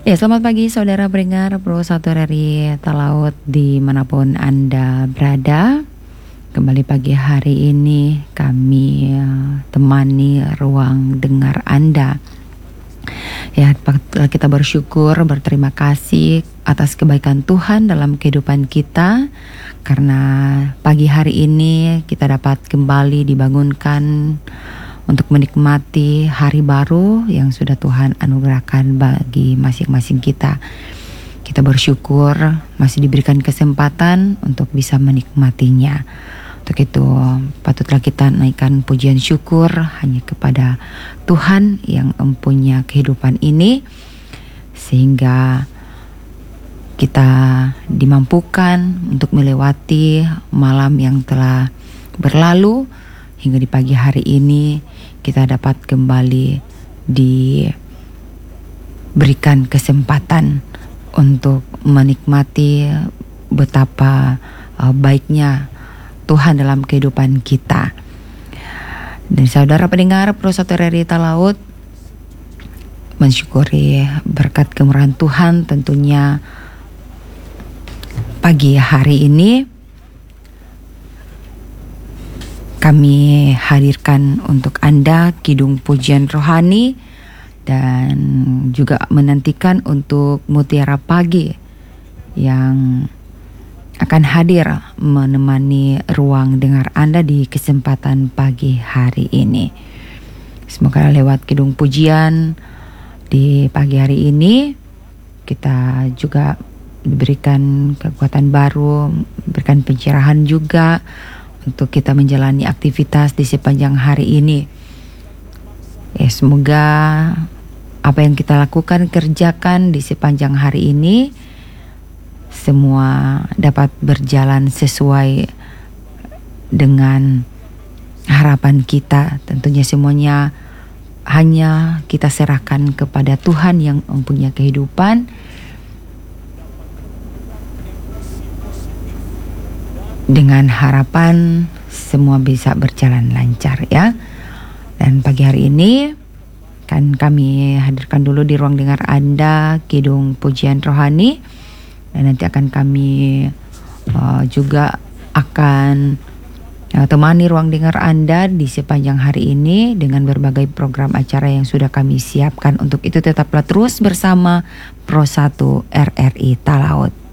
Ya, selamat pagi saudara pendengar Pro 1 RRI Talaut dimanapun Anda berada. Kembali pagi hari ini kami temani ruang dengar Anda. Ya, kita bersyukur, berterima kasih atas kebaikan Tuhan dalam kehidupan kita. Karena pagi hari ini kita dapat kembali dibangunkan untuk menikmati hari baru yang sudah Tuhan anugerahkan bagi masing-masing kita. Kita bersyukur masih diberikan kesempatan untuk bisa menikmatinya. Untuk itu patutlah kita naikkan pujian syukur hanya kepada Tuhan yang mempunyai kehidupan ini, sehingga kita dimampukan untuk melewati malam yang telah berlalu, hingga di pagi hari ini kita dapat kembali diberikan kesempatan untuk menikmati betapa baiknya Tuhan dalam kehidupan kita. Dan saudara pendengar Pro 1 RRI Talaut, mensyukuri berkat kemurahan Tuhan tentunya pagi hari ini kami hadirkan untuk Anda kidung pujian rohani dan juga menantikan untuk Mutiara Pagi yang akan hadir menemani ruang dengar Anda di kesempatan pagi hari ini. Semoga lewat kidung pujian di pagi hari ini kita juga diberikan kekuatan baru, diberikan pencerahan juga untuk kita menjalani aktivitas di sepanjang hari ini. Ya, semoga apa yang kita lakukan, kerjakan di sepanjang hari ini semua dapat berjalan sesuai dengan harapan kita. Tentunya semuanya hanya kita serahkan kepada Tuhan yang mempunyai kehidupan, dengan harapan semua bisa berjalan lancar ya. Dan pagi hari ini kan kami hadirkan dulu di ruang dengar Anda kidung pujian rohani, dan nanti akan kami juga akan temani ruang dengar Anda di sepanjang hari ini dengan berbagai program acara yang sudah kami siapkan. Untuk itu tetaplah terus bersama Pro 1 RRI Talaut.